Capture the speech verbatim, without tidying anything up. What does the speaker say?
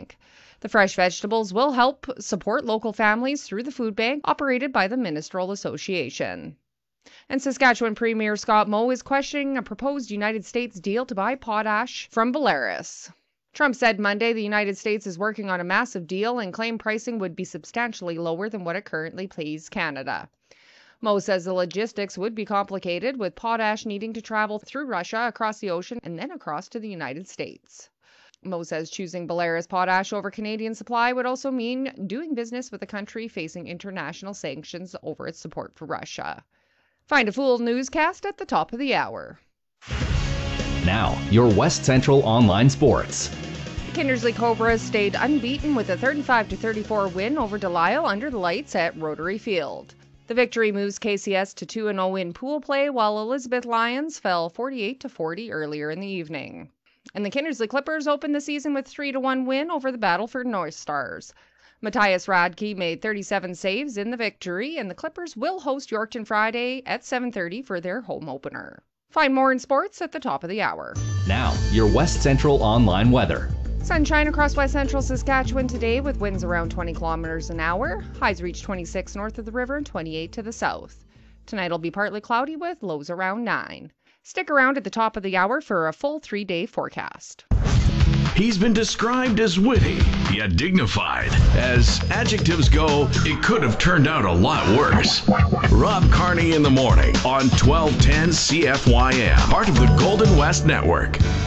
bank. The fresh vegetables will help support local families through the food bank operated by the Ministerial Association. And Saskatchewan Premier Scott Moe is questioning a proposed United States deal to buy potash from Belarus. Trump said Monday the United States is working on a massive deal and claimed pricing would be substantially lower than what it currently pays Canada. Moe says the logistics would be complicated, with potash needing to travel through Russia, across the ocean, and then across to the United States. Moe says choosing Belarus potash over Canadian supply would also mean doing business with a country facing international sanctions over its support for Russia. Find a full newscast at the top of the hour. Now, your West Central Online Sports. Kindersley Cobras stayed unbeaten with a thirty-five to thirty-four win over Delisle under the lights at Rotary Field. The victory moves K C S to two and oh in pool play, while Elizabeth Lions fell forty-eight to forty earlier in the evening. And the Kindersley Clippers opened the season with three to one win over the Battleford North Stars. Matthias Radke made thirty-seven saves in the victory, and the Clippers will host Yorkton Friday at seven thirty for their home opener. Find more in sports at the top of the hour. Now, your West Central Online weather. Sunshine across West Central Saskatchewan today with winds around twenty kilometers an hour. Highs reach twenty-six north of the river and twenty-eight to the south. Tonight will be partly cloudy with lows around nine. Stick around at the top of the hour for a full three-day forecast. He's been described as witty, yet dignified. As adjectives go, it could have turned out a lot worse. Rob Carney in the morning on twelve ten C F Y M, part of the Golden West Network.